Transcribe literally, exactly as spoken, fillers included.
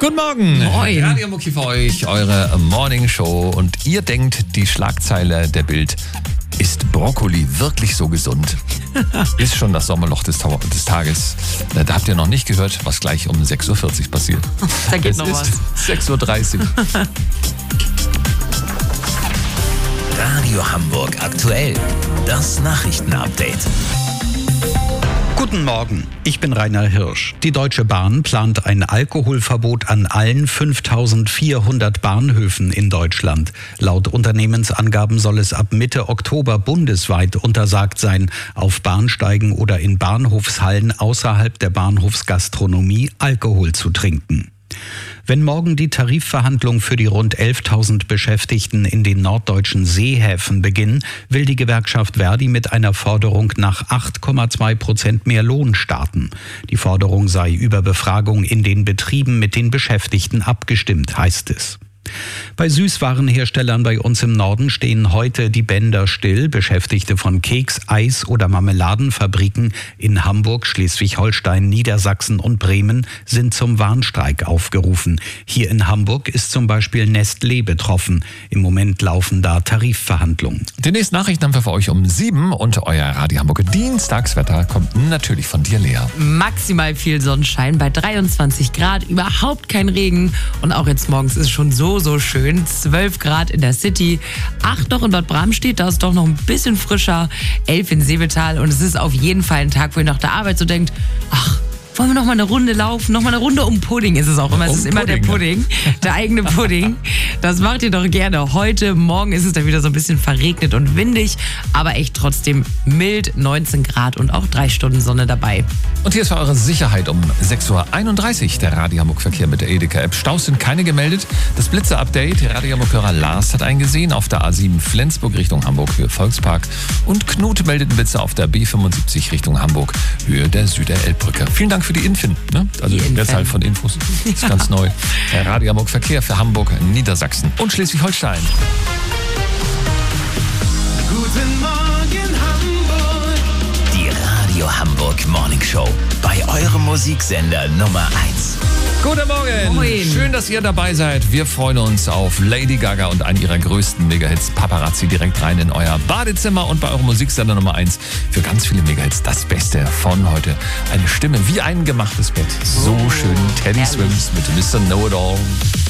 Guten Morgen. Moin. Radio Mucki für euch, eure Morning Show. Und ihr denkt, die Schlagzeile der Bild: Ist Brokkoli wirklich so gesund? Ist schon das Sommerloch des, Tau- des Tages. Da habt ihr noch nicht gehört, was gleich um sechs Uhr vierzig passiert. Da geht es noch ist was. sechs Uhr dreißig. Radio Hamburg aktuell. Das Nachrichtenupdate. Guten Morgen, ich bin Rainer Hirsch. Die Deutsche Bahn plant ein Alkoholverbot an allen fünftausendvierhundert Bahnhöfen in Deutschland. Laut Unternehmensangaben soll es ab Mitte Oktober bundesweit untersagt sein, auf Bahnsteigen oder in Bahnhofshallen außerhalb der Bahnhofsgastronomie Alkohol zu trinken. Wenn morgen die Tarifverhandlungen für die rund elftausend Beschäftigten in den norddeutschen Seehäfen beginnen, will die Gewerkschaft Verdi mit einer Forderung nach acht Komma zwei Prozent mehr Lohn starten. Die Forderung sei über Befragung in den Betrieben mit den Beschäftigten abgestimmt, heißt es. Bei Süßwarenherstellern bei uns im Norden stehen heute die Bänder still. Beschäftigte von Keks-, Eis- oder Marmeladenfabriken in Hamburg, Schleswig-Holstein, Niedersachsen und Bremen sind zum Warnstreik aufgerufen. Hier in Hamburg ist zum Beispiel Nestlé betroffen. Im Moment laufen da Tarifverhandlungen. Die nächsten Nachrichten haben wir für euch um sieben und euer Radio Hamburger Dienstagswetter kommt natürlich von dir, Lea. Maximal viel Sonnenschein bei dreiundzwanzig Grad, überhaupt kein Regen. Und auch jetzt morgens ist es schon so, so schön. zwölf Grad in der City, acht noch in Bad Bramstedt, da ist doch noch ein bisschen frischer, elf in Seevetal. Und es ist auf jeden Fall ein Tag, wo ihr nach der Arbeit so denkt, ach, wollen wir noch mal eine Runde laufen? Noch mal eine Runde um Pudding ist es auch immer. Es Um ist immer Pudding, der Pudding, der eigene Pudding. Das macht ihr doch gerne. Heute, morgen ist es dann wieder so ein bisschen verregnet und windig, aber echt trotzdem mild, neunzehn Grad und auch drei Stunden Sonne dabei. Und hier ist für eure Sicherheit um sechs Uhr einunddreißig der Radio Hamburg Verkehr mit der Edeka-App. Staus sind keine gemeldet. Das Blitzer-Update, Radio Hamburg-Hörer Lars hat eingesehen auf der A sieben Flensburg Richtung Hamburg, Höhe Volkspark. Und Knut meldet einen Blitzer auf der B fünfundsiebzig Richtung Hamburg, Höhe der Süder-Elbbrücke. Vielen Dank für die Infin. Ne? Also Die der Infin. Teil von Infos. Das ist ganz neu. Der Radio Hamburg Verkehr für Hamburg, Niedersachsen und Schleswig-Holstein. Guten Morgen Hamburg. Die Radio Hamburg Morning Show. Bei eurem Musiksender Nummer eins. Guten Morgen. Moin. Schön, dass ihr dabei seid. Wir freuen uns auf Lady Gaga und einen ihrer größten Megahits, Paparazzi, direkt rein in euer Badezimmer und bei eurem Musiksender Nummer eins für ganz viele Megahits das Beste von heute. Eine Stimme wie ein gemachtes Bett. So schön. Teddy herrlich. Swims mit Mister Know-It-All.